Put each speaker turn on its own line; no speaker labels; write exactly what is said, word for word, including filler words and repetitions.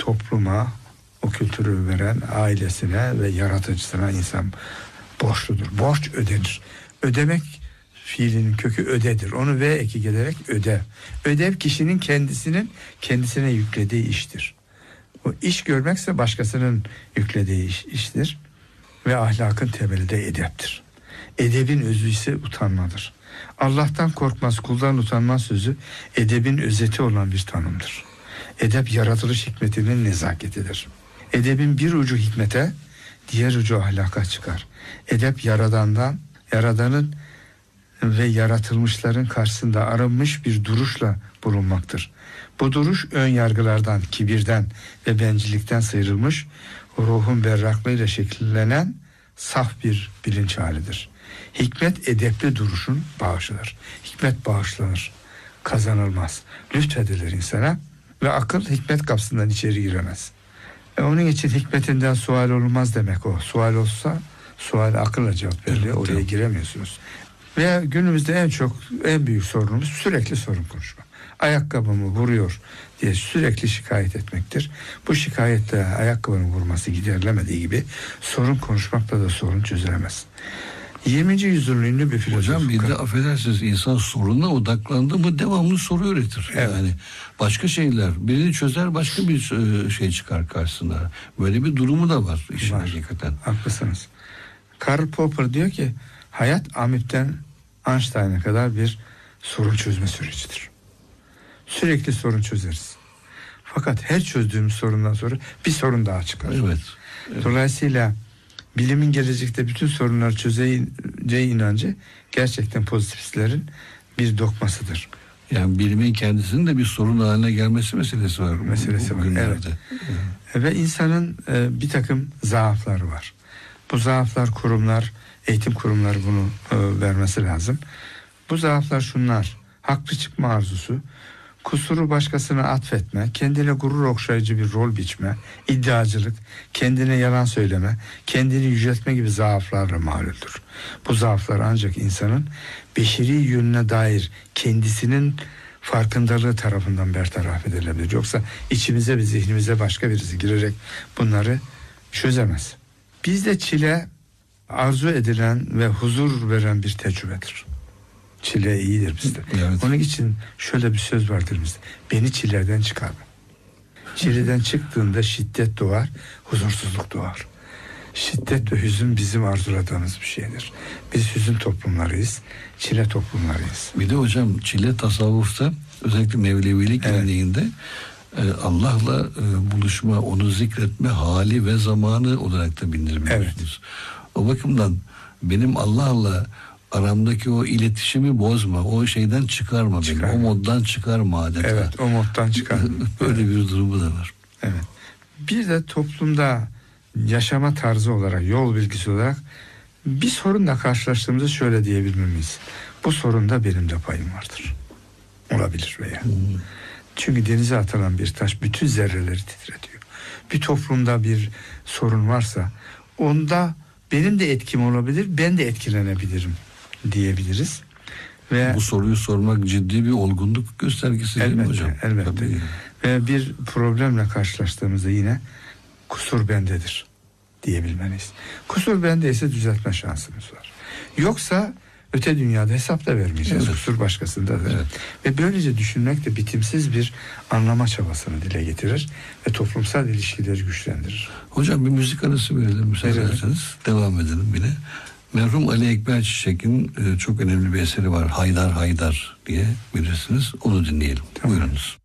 topluma o kültürü veren ailesine ve yaratıcısına insan borçludur. Borç ödenir. Ödemek fiilinin kökü ödedir. Onu V eki gelerek ödev. Ödev kişinin kendisinin kendisine yüklediği iştir. O iş görmekse başkasının yüklediği iş, iştir. Ve ahlakın temeli de edeptir. Edebin özü ise utanmadır. Allah'tan korkmaz, kuldan utanmaz sözü edebin özeti olan bir tanımdır. Edep yaratılış hikmetinin nezaketidir. Edebin bir ucu hikmete, diğer ucu ahlaka çıkar. Edep yaradandan, yaradanın ve yaratılmışların karşısında arınmış bir duruşla bulunmaktır. Bu duruş ön yargılardan, kibirden ve bencillikten sıyrılmış, ruhun berraklığıyla şekillenen saf bir bilinç halidir. Hikmet edepli duruşun bağışıdır. Hikmet bağışlanır, kazanılmaz. Lütfedilir insana ve akıl hikmet kapısından içeri giremez. E onun için hikmetinden sual olmaz demek o. Sual olsa sual akılla cevap veriliyor. Evet, oraya giremiyorsunuz. Ve günümüzde en çok en büyük sorunumuz sürekli sorun konuşma. Ayakkabımı vuruyor diye sürekli şikayet etmektir. Bu şikayetle ayakkabının vurması giderilemediği gibi sorun konuşmakla da sorun çözülemez. yirminci yüzyılın ünlü bir filozof.
Hocam bir de affedersiniz, insan soruna odaklandı mı devamlı soru üretir. Evet. Yani başka şeyler birini çözer, başka bir şey çıkar karşısına. Böyle bir durumu da var işin var. Hakikaten.
Haklısınız. Karl Popper diyor ki hayat Amip'ten Einstein'a kadar bir sorun çözme sürecidir. Sürekli sorun çözeriz. Fakat her çözdüğümüz sorundan sonra bir sorun daha çıkar.
Evet. Evet.
Dolayısıyla bilimin gelecekte bütün sorunları çözeceği inancı gerçekten pozitivistlerin bir dokmasıdır.
Yani bilimin kendisinin de bir sorun haline gelmesi meselesi var.
Meselesi var. Evet. Evet. Ve insanın e, bir takım zaafları var. Bu zaaflar kurumlar, eğitim kurumları bunu e, vermesi lazım. Bu zaaflar şunlar: haklı çıkma arzusu, kusuru başkasına atfetme, kendine gurur okşayıcı bir rol biçme, iddiacılık, kendine yalan söyleme, kendini yüceltme gibi zaaflarla maluldür. Bu zaaflar ancak insanın beşeri yönüne dair kendisinin farkındalığı tarafından bertaraf edilebilir. Yoksa içimize ve zihnimize başka birisi girerek bunları çözemez. Bizde çile arzu edilen ve huzur veren bir tecrübedir. Çile iyidir bizde. Evet. Onun için şöyle bir söz vardır bizde: beni çileden çıkarma. Çileden çıktığında şiddet doğar, huzursuzluk doğar. Şiddet ve hüzün bizim arzuladığımız bir şeydir. Biz hüzün toplumlarıyız, çile toplumlarıyız.
Bir de hocam çile tasavvufta, özellikle Mevlevilik evet. geleneğinde Allah'la buluşma, onu zikretme hali ve zamanı olarak da bildirmiyorsunuz. Evet. O bakımdan benim Allah'la aramdaki o iletişimi bozma, o şeyden çıkarma, çıkarma. beni, o moddan çıkarma adeta.
Evet, o moddan çıkarma.
Böyle bir durumu da var.
Evet. Bir de toplumda yaşama tarzı olarak, yol bilgisi olarak bir sorunla karşılaştığımızda şöyle diyebilmemiz: bu sorunda benim de payım vardır. Olabilir veya. Hmm. Çünkü denize atılan bir taş bütün zerreleri titretiyor. Bir toplumda bir sorun varsa onda benim de etkim olabilir, ben de etkilenebilirim diyebiliriz. Ve
bu soruyu sormak ciddi bir olgunluk göstergesi değil mi hocam?
Elbette. Tabii. Ve bir problemle karşılaştığımızda yine kusur bendedir diyebilmeliyiz. Kusur bendeyse düzeltme şansımız var. Yoksa öte dünyada hesap da vermeyeceğiz. Evet. Kusur başkasındadır. Evet. Ve böylece düşünmek de bitimsiz bir anlama çabasını dile getirir ve toplumsal ilişkileri güçlendirir.
Hocam bir müzik arası verelim müsaade ederseniz. Devam edelim yine. Merhum Ali Ekber Çiçek'in e, çok önemli bir eseri var. Haydar Haydar diye bilirsiniz. Onu dinleyelim. Tamam. Buyurunuz.